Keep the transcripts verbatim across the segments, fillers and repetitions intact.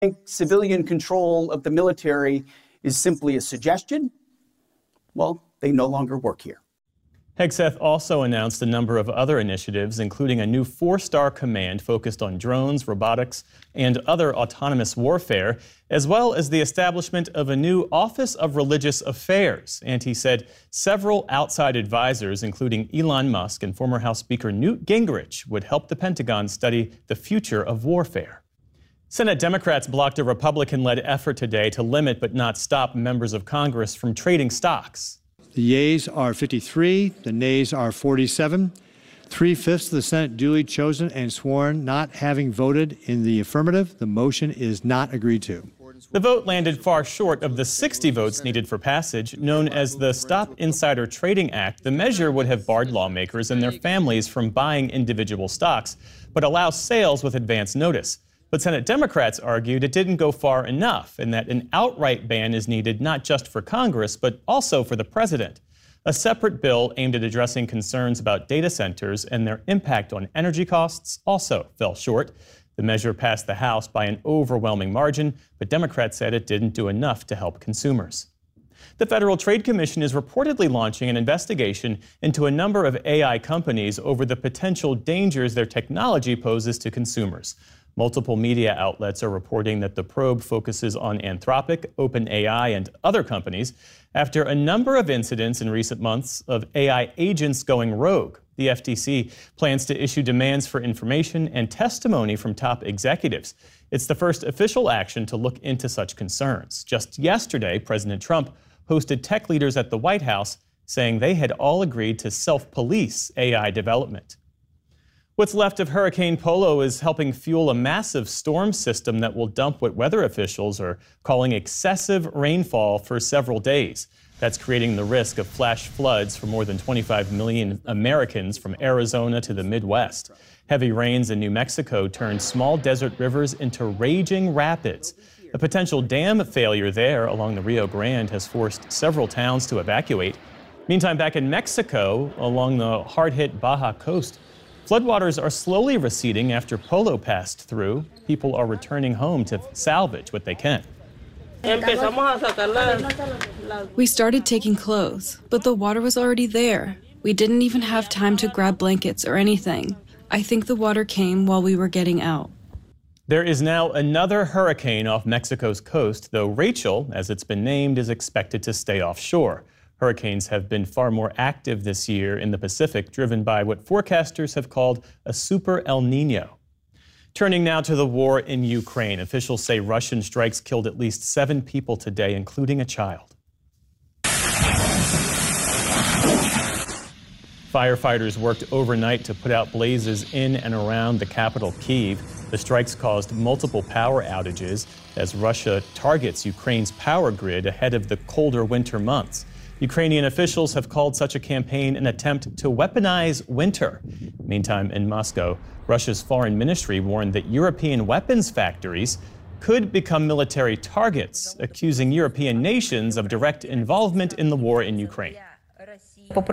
think civilian control of the military is simply a suggestion, well, they no longer work here. Hegseth also announced a number of other initiatives, including a new four-star command focused on drones, robotics, and other autonomous warfare, as well as the establishment of a new Office of Religious Affairs. And he said several outside advisors, including Elon Musk and former House Speaker Newt Gingrich, would help the Pentagon study the future of warfare. Senate Democrats blocked a Republican-led effort today to limit but not stop members of Congress from trading stocks. The yeas are fifty-three, the nays are forty-seven. Three-fifths of the Senate duly chosen and sworn not having voted in the affirmative. The motion is not agreed to. The vote landed far short of the sixty votes needed for passage. Known as the Stop Insider Trading Act, the measure would have barred lawmakers and their families from buying individual stocks, but allows sales with advance notice. But Senate Democrats argued it didn't go far enough and that an outright ban is needed not just for Congress, but also for the president. A separate bill aimed at addressing concerns about data centers and their impact on energy costs also fell short. The measure passed the House by an overwhelming margin, but Democrats said it didn't do enough to help consumers. The Federal Trade Commission is reportedly launching an investigation into a number of A I companies over the potential dangers their technology poses to consumers. Multiple media outlets are reporting that the probe focuses on Anthropic, OpenAI, and other companies after a number of incidents in recent months of A I agents going rogue. The F T C plans to issue demands for information and testimony from top executives. It's the first official action to look into such concerns. Just yesterday, President Trump hosted tech leaders at the White House, saying they had all agreed to self-police A I development. What's left of Hurricane Polo is helping fuel a massive storm system that will dump what weather officials are calling excessive rainfall for several days. That's creating the risk of flash floods for more than twenty-five million Americans from Arizona to the Midwest. Heavy rains in New Mexico turned small desert rivers into raging rapids. A potential dam failure there along the Rio Grande has forced several towns to evacuate. Meantime, back in Mexico, along the hard-hit Baja coast, floodwaters are slowly receding after Polo passed through. People are returning home to salvage what they can. We started taking clothes, but the water was already there. We didn't even have time to grab blankets or anything. I think the water came while we were getting out. There is now another hurricane off Mexico's coast, though Rachel, as it's been named, is expected to stay offshore. Hurricanes have been far more active this year in the Pacific, driven by what forecasters have called a super El Nino. Turning now to the war in Ukraine, officials say Russian strikes killed at least seven people today, including a child. Firefighters worked overnight to put out blazes in and around the capital, Kyiv. The strikes caused multiple power outages as Russia targets Ukraine's power grid ahead of the colder winter months. Ukrainian officials have called such a campaign an attempt to weaponize winter. Meantime, in Moscow, Russia's foreign ministry warned that European weapons factories could become military targets, accusing European nations of direct involvement in the war in Ukraine. By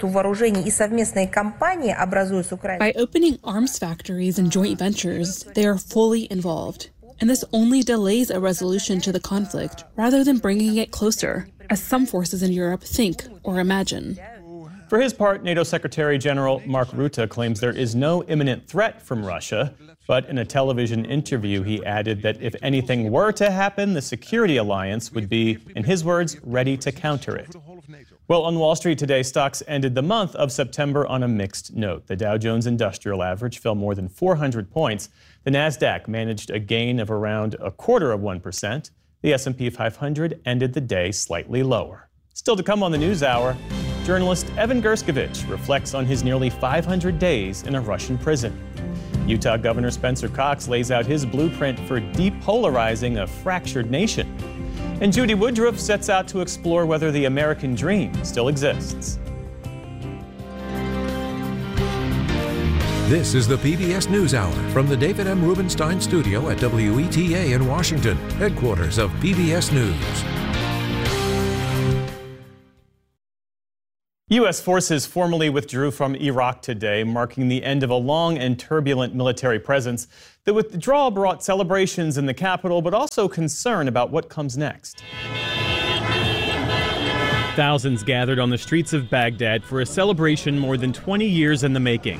opening arms factories and joint ventures, they are fully involved. And this only delays a resolution to the conflict rather than bringing it closer, as some forces in Europe think or imagine. For his part, NATO Secretary General Mark Rutte claims there is no imminent threat from Russia, but in a television interview he added that if anything were to happen, the security alliance would be, in his words, ready to counter it. Well, on Wall Street today, stocks ended the month of September on a mixed note. The Dow Jones Industrial Average fell more than four hundred points. The Nasdaq managed a gain of around a quarter of one percent. The S and P five hundred ended the day slightly lower. Still to come on the News Hour, journalist Evan Gershkovich reflects on his nearly five hundred days in a Russian prison. Utah Governor Spencer Cox lays out his blueprint for depolarizing a fractured nation. And Judy Woodruff sets out to explore whether the American dream still exists. This is the P B S NewsHour from the David M. Rubenstein Studio at W E T A in Washington, headquarters of P B S News. U S forces formally withdrew from Iraq today, marking the end of a long and turbulent military presence. The withdrawal brought celebrations in the capital, but also concern about what comes next. Thousands gathered on the streets of Baghdad for a celebration more than twenty years in the making.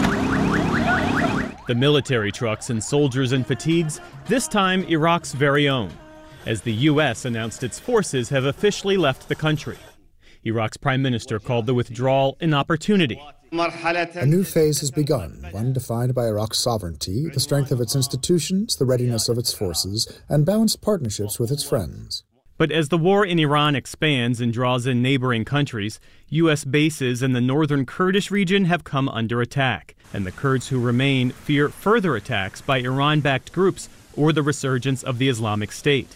The military trucks and soldiers in fatigues, this time Iraq's very own, as the U S announced its forces have officially left the country. Iraq's prime minister called the withdrawal an opportunity. A new phase has begun, one defined by Iraq's sovereignty, the strength of its institutions, the readiness of its forces, and balanced partnerships with its friends. But as the war in Iran expands and draws in neighboring countries, U S bases in the northern Kurdish region have come under attack, and the Kurds who remain fear further attacks by Iran-backed groups or the resurgence of the Islamic State.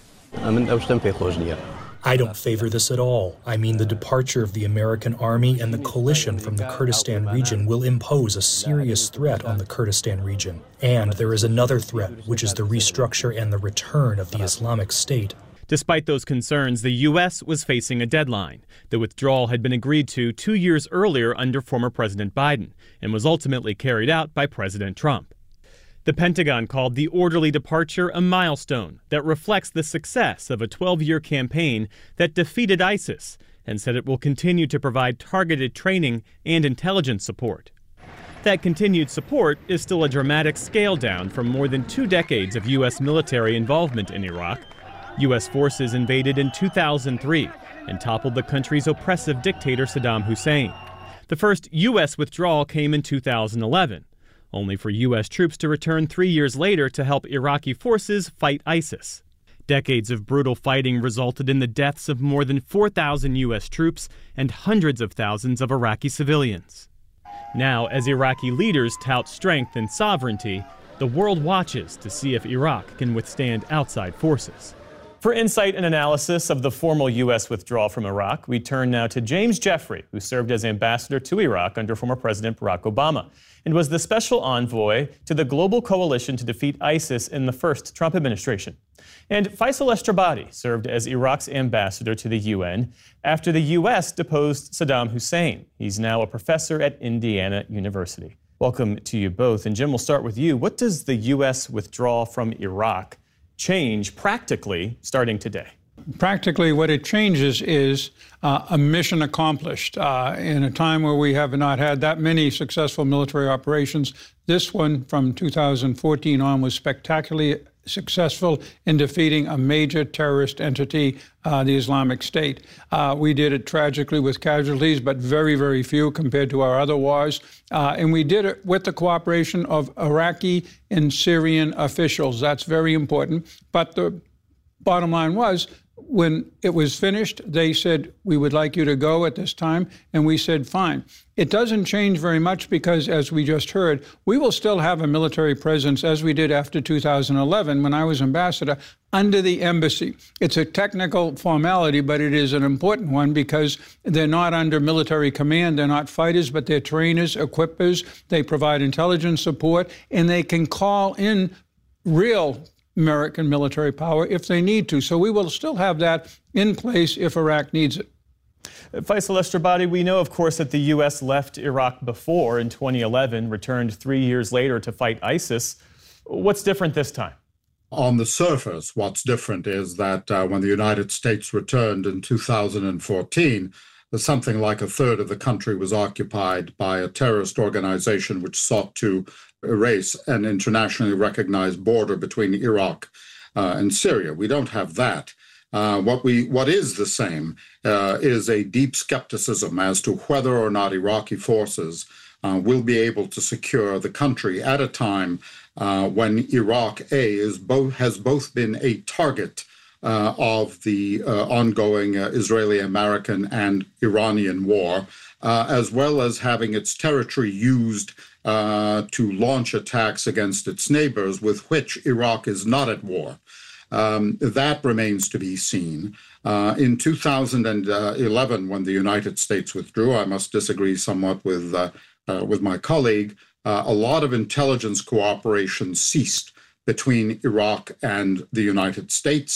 I don't favor this at all. I mean, the departure of the American army and the coalition from the Kurdistan region will impose a serious threat on the Kurdistan region. And there is another threat, which is the restructure and the return of the Islamic State. Despite those concerns, the U S was facing a deadline. The withdrawal had been agreed to two years earlier under former President Biden and was ultimately carried out by President Trump. The Pentagon called the orderly departure a milestone that reflects the success of a twelve-year campaign that defeated ISIS and said it will continue to provide targeted training and intelligence support. That continued support is still a dramatic scale down from more than two decades of U S military involvement in Iraq. U S forces invaded in two thousand three and toppled the country's oppressive dictator Saddam Hussein. The first U S withdrawal came in two thousand eleven. Only for U S troops to return three years later to help Iraqi forces fight ISIS. Decades of brutal fighting resulted in the deaths of more than four thousand U S troops and hundreds of thousands of Iraqi civilians. Now, as Iraqi leaders tout strength and sovereignty, the world watches to see if Iraq can withstand outside forces. For insight and analysis of the formal U S withdrawal from Iraq, we turn now to James Jeffrey, who served as ambassador to Iraq under former President Barack Obama and was the special envoy to the global coalition to defeat ISIS in the first Trump administration. And Faisal Estrabadi served as Iraq's ambassador to the U N after the U S deposed Saddam Hussein. He's now a professor at Indiana University. Welcome to you both. And Jim, we'll start with you. What does the U S withdrawal from Iraq change practically starting today? Practically, what it changes is uh, a mission accomplished. Uh, in a time where we have not had that many successful military operations, this one from two thousand fourteen on was spectacularly successful in defeating a major terrorist entity, uh, the Islamic State. Uh, we did it tragically with casualties, but very, very few compared to our other wars. Uh, and we did it with the cooperation of Iraqi and Syrian officials. That's very important. But the bottom line was, when it was finished, they said, we would like you to go at this time. And we said, fine. It doesn't change very much because, as we just heard, we will still have a military presence, as we did after two thousand eleven when I was ambassador, under the embassy. It's a technical formality, but it is an important one because they're not under military command. They're not fighters, but they're trainers, equippers. They provide intelligence support, and they can call in real American military power if they need to. So we will still have that in place if Iraq needs it. Faisal Estrabadi, we know, of course, that the U S left Iraq before in twenty eleven, returned three years later to fight ISIS. What's different this time? On the surface, what's different is that uh, when the United States returned in two thousand fourteen, something like a third of the country was occupied by a terrorist organization which sought to erase an internationally recognized border between Iraq uh, and Syria. We don't have that. Uh, what we what is the same uh, is a deep skepticism as to whether or not Iraqi forces uh, will be able to secure the country at a time uh, when Iraq A is both has both been a target uh, of the uh, ongoing uh, Israeli-American and Iranian war, uh, as well as having its territory used uh, to launch attacks against its neighbors, with which Iraq is not at war. Um, that remains to be seen. Uh, in two thousand eleven, when the United States withdrew, I must disagree somewhat with uh, uh, with my colleague. Uh, a lot of intelligence cooperation ceased between Iraq and the United States.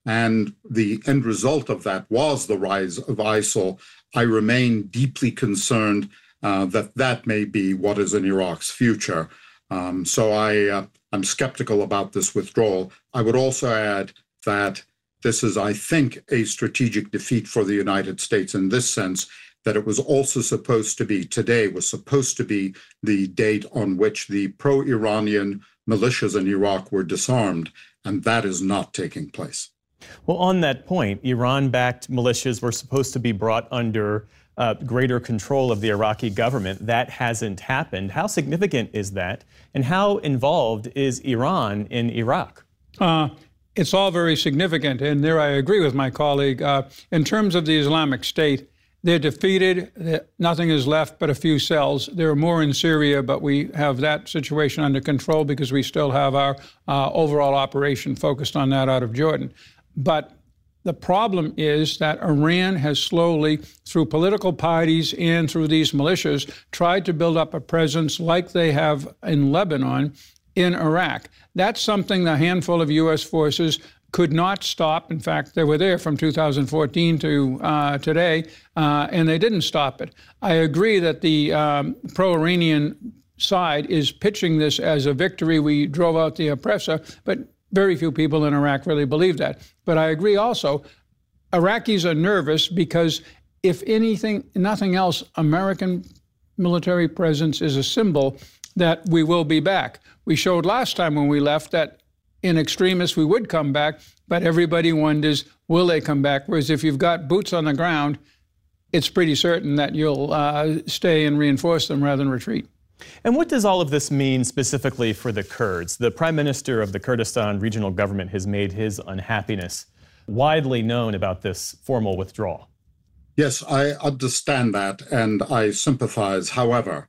and the end result of that was the rise of ISIL, I remain deeply concerned uh, that that may be what is in Iraq's future. Um, so I, uh, I'm skeptical about this withdrawal. I would also add that this is, I think, a strategic defeat for the United States in this sense, that it was also supposed to be, today was supposed to be the date on which the pro-Iranian militias in Iraq were disarmed, and that is not taking place. Well, on that point, Iran-backed militias were supposed to be brought under uh, greater control of the Iraqi government. That hasn't happened. How significant is that? And how involved is Iran in Iraq? Uh, it's all very significant. And there I agree with my colleague. Uh, in terms of the Islamic State, they're defeated. Nothing is left but a few cells. There are more in Syria, but we have that situation under control because we still have our uh, overall operation focused on that out of Jordan. But the problem is that Iran has slowly, through political parties and through these militias, tried to build up a presence like they have in Lebanon in Iraq. That's something the handful of U S forces could not stop. In fact, they were there from two thousand fourteen to uh, today, uh, and they didn't stop it. I agree that the um, pro-Iranian side is pitching this as a victory. We drove out the oppressor, but very few people in Iraq really believe that. But I agree also, Iraqis are nervous because if anything, nothing else, American military presence is a symbol that we will be back. We showed last time when we left that in extremis we would come back, but everybody wonders, will they come back? Whereas if you've got boots on the ground, it's pretty certain that you'll uh, stay and reinforce them rather than retreat. And what does all of this mean specifically for the Kurds? The Prime Minister of the Kurdistan Regional Government has made his unhappiness widely known about this formal withdrawal. Yes, I understand that, and I sympathize. However,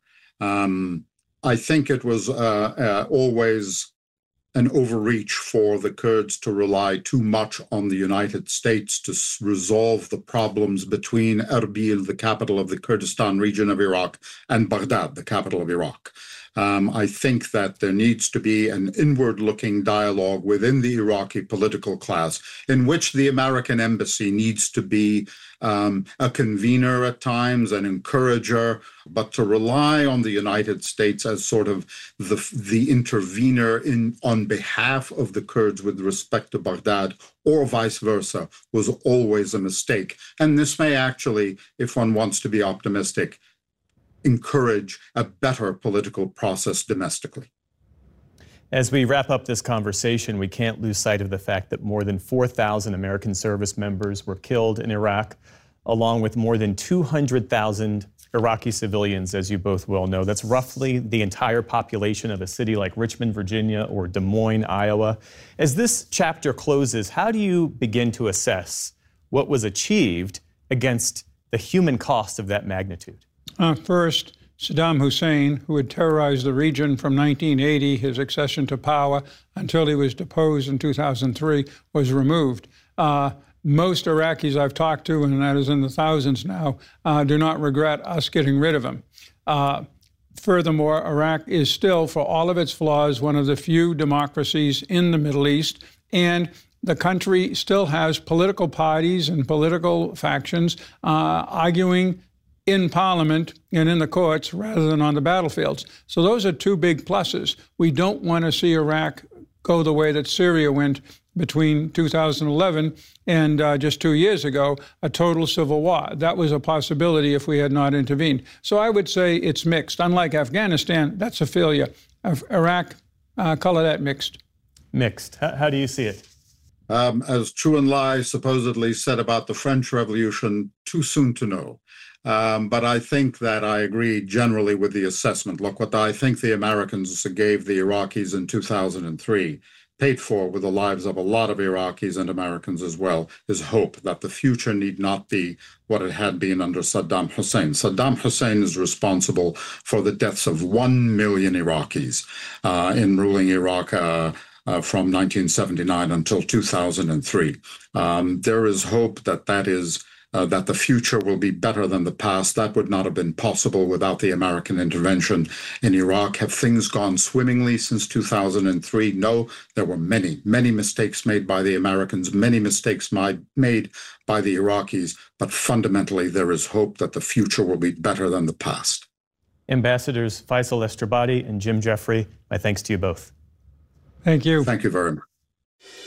um, I think it was uh, uh, always an overreach for the Kurds to rely too much on the United States to s- resolve the problems between Erbil, the capital of the Kurdistan region of Iraq, and Baghdad, the capital of Iraq. Um, I think that there needs to be an inward-looking dialogue within the Iraqi political class in which the American embassy needs to be um, a convener at times, an encourager, but to rely on the United States as sort of the, the intervener in on behalf of the Kurds with respect to Baghdad or vice versa was always a mistake. And this may actually, if one wants to be optimistic, encourage a better political process domestically. As we wrap up this conversation, we can't lose sight of the fact that more than four thousand American service members were killed in Iraq, along with more than two hundred thousand Iraqi civilians, as you both well know. That's roughly the entire population of a city like Richmond, Virginia, or Des Moines, Iowa. As this chapter closes, how do you begin to assess what was achieved against the human cost of that magnitude? Uh, first, Saddam Hussein, who had terrorized the region from nineteen eighty, his accession to power, until he was deposed in two thousand three, was removed. Uh, most Iraqis I've talked to, and that is in the thousands now, uh, do not regret us getting rid of him. Uh, furthermore, Iraq is still, for all of its flaws, one of the few democracies in the Middle East, and the country still has political parties and political factions uh, arguing in Parliament and in the courts rather than on the battlefields. So those are two big pluses. We don't want to see Iraq go the way that Syria went between two thousand eleven and uh, just two years ago, a total civil war. That was a possibility if we had not intervened. So I would say it's mixed. Unlike Afghanistan, that's a failure. Iraq, uh, color that mixed. Mixed. How, how do you see it? Um, as Chu En-lai supposedly said about the French Revolution, too soon to know. Um, but I think that I agree generally with the assessment. Look, what I think the Americans gave the Iraqis in two thousand three, paid for with the lives of a lot of Iraqis and Americans as well, is hope that the future need not be what it had been under Saddam Hussein. Saddam Hussein is responsible for the deaths of one million Iraqis uh, in ruling Iraq uh, uh, from nineteen seventy-nine until two thousand three. Um, there is hope that that is uh, that the future will be better than the past. That would not have been possible without the American intervention in Iraq. Have things gone swimmingly since two thousand three? No, there were many, many mistakes made by the Americans, many mistakes made by the Iraqis, but fundamentally there is hope that the future will be better than the past. Ambassadors Faisal Estrabadi and Jim Jeffrey, my thanks to you both. Thank you. Thank you very much.